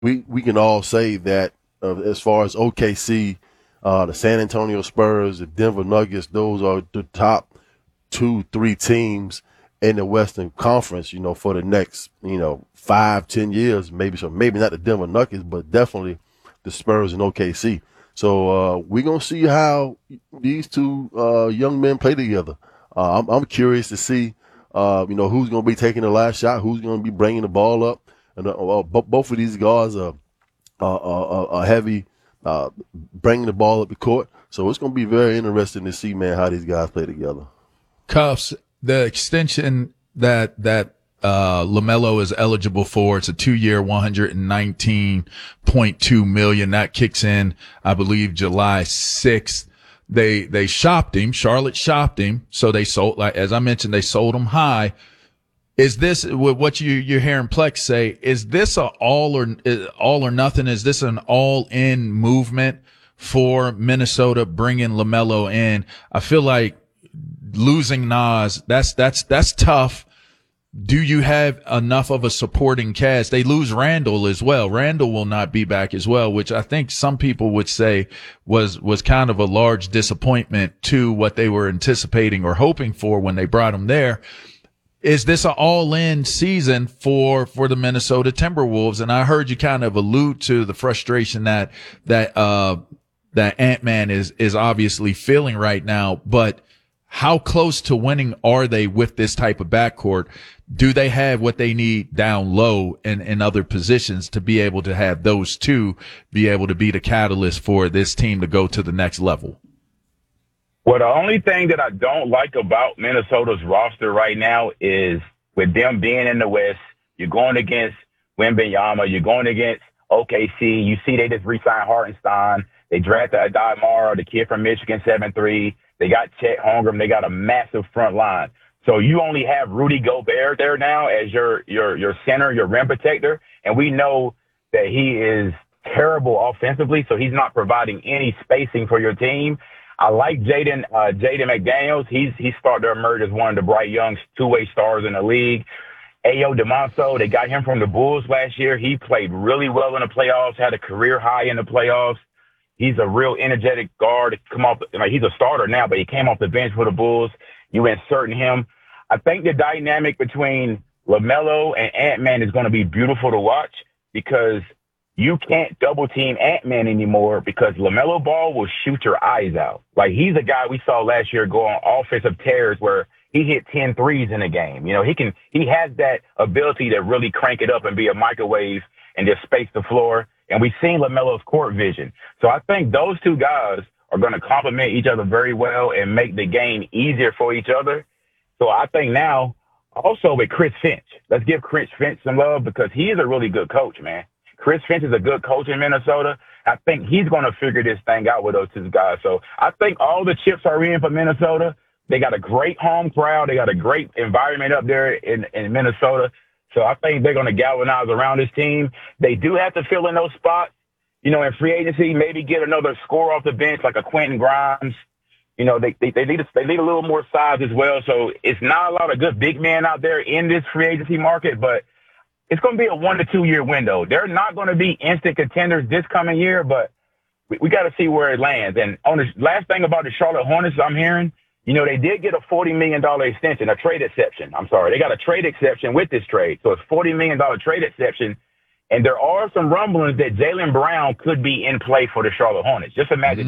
we can all say that as far as OKC, the San Antonio Spurs, the Denver Nuggets, those are the top 2, 3 teams in the Western Conference, for the next, 5, 10 years, maybe. So maybe not the Denver Nuggets, but definitely the Spurs and OKC. So we're gonna see how these two young men play together. I'm curious to see, who's gonna be taking the last shot, who's gonna be bringing the ball up, and both of these guys are heavy, bringing the ball up the court. So it's gonna be very interesting to see, man, how these guys play together. Cuffs, the extension that LaMelo is eligible for, it's a 2-year, $119.2 million. That kicks in, I believe, July 6th. They shopped him. Charlotte shopped him. So they sold, like, as I mentioned, they sold him high. Is this what you're hearing Plex say? Is this a all or nothing? Is this an all in movement for Minnesota bringing LaMelo in? I feel like losing Nas, that's tough. Do you have enough of a supporting cast? They lose Randall as well. Randall will not be back as well, which I think some people would say was kind of a large disappointment to what they were anticipating or hoping for when they brought him there. Is this an all-in season for the Minnesota Timberwolves? And I heard you kind of allude to the frustration that Ant-Man is obviously feeling right now, but how close to winning are they with this type of backcourt? Do they have what they need down low and in other positions to be able to have those two be able to be the catalyst for this team to go to the next level? Well, the only thing that I don't like about Minnesota's roster right now is with them being in the West, you're going against Wembanyama, you're going against OKC. You see they just re-signed Hartenstein. They drafted Adai Mara, the kid from Michigan, 7'3". They got Chet Holmgren. They got a massive front line. So you only have Rudy Gobert there now as your center, your rim protector. And we know that he is terrible offensively, so he's not providing any spacing for your team. I like Jaden McDaniels. He's starting to emerge as one of the bright young two-way stars in the league. Ayo DeMonso, they got him from the Bulls last year. He played really well in the playoffs, had a career high in the playoffs. He's a real energetic guard. He's a starter now, but he came off the bench for the Bulls. You insert him. I think the dynamic between LaMelo and Ant-Man is going to be beautiful to watch because you can't double team Ant-Man anymore because LaMelo Ball will shoot your eyes out. Like, he's a guy we saw last year go on offensive tears where he hit 10 threes in a game. He has that ability to really crank it up and be a microwave and just space the floor. And we've seen LaMelo's court vision. So I think those two guys are going to complement each other very well and make the game easier for each other. So I think now also with Chris Finch, let's give Chris Finch some love because he is a really good coach, man. Chris Finch is a good coach in Minnesota. I think he's going to figure this thing out with those two guys. So I think all the chips are in for Minnesota. They got a great home crowd. They got a great environment up there in Minnesota. So I think they're going to galvanize around this team. They do have to fill in those spots, in free agency, maybe get another scorer off the bench like a Quentin Grimes. They need a little more size as well. So it's not a lot of good big men out there in this free agency market, but it's going to be a 1 to 2 year window. They're not going to be instant contenders this coming year, but we got to see where it lands. And on the last thing about the Charlotte Hornets, I'm hearing, they did get a $40 million extension, a trade exception. I'm sorry. They got a trade exception with this trade. So it's $40 million trade exception. And there are some rumblings that Jaylen Brown could be in play for the Charlotte Hornets. Just imagine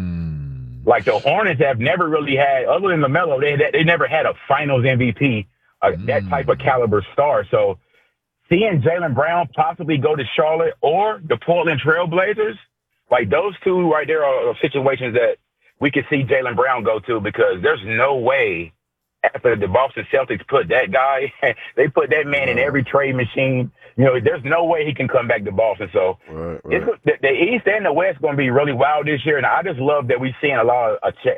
that. Like, the Hornets have never really had, other than LaMelo, they never had a finals MVP, that type of caliber star. So seeing Jaylen Brown possibly go to Charlotte or the Portland Trail Blazers, like, those two right there are situations that we could see Jaylen Brown go to because there's no way after the Boston Celtics put that guy, they put that man in every trade machine. There's no way he can come back to Boston. So right. The East and the West going to be really wild this year. And I just love that we're seeing a lot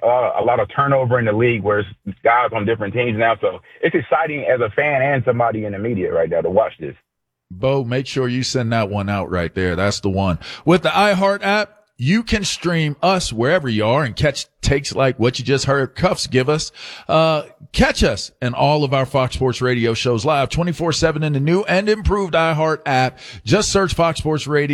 of turnover in the league where it's guys on different teams now. So it's exciting as a fan and somebody in the media right now to watch this. Bo, make sure you send that one out right there. That's the one. With the iHeart app, you can stream us wherever you are and catch takes like what you just heard Cuffs give us. Catch us and all of our Fox Sports Radio shows live 24/7 in the new and improved iHeart app. Just search Fox Sports Radio.